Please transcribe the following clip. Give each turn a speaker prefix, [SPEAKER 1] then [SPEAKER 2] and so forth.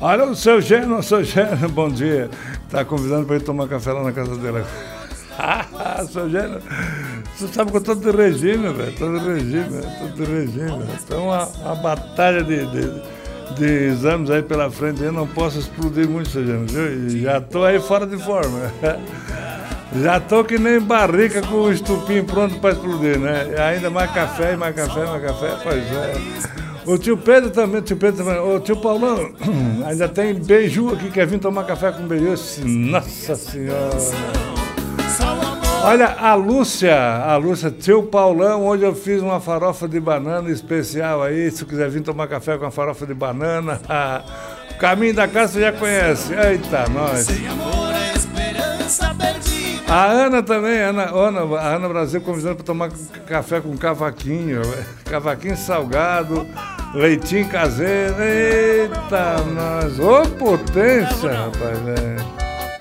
[SPEAKER 1] Olha, o seu Gênio, bom dia. Tá convidando para ir tomar café lá na casa dele. Seu Gênio, você sabe que eu tô de regime, velho. Tô de regime. Então, uma batalha de exames aí pela frente. Eu não posso explodir muito, seu Gênio, viu? E já tô aí fora de forma. Já tô que nem barrica com o estupim pronto para explodir, né? Ainda mais café. Pois é. O tio Pedro também. O tio Paulão, ainda tem Beiju aqui, quer vir tomar café com Beiju. Nossa Senhora. Olha, a Lúcia, tio Paulão, hoje eu fiz uma farofa de banana especial aí, se quiser vir tomar café com a farofa de banana. O caminho da casa você já conhece. Eita, nós. A Ana também, a Ana Brasil convidando para tomar café com cavaquinho salgado, leitinho caseiro. Eita, nós. Ô, potência, rapaz, velho.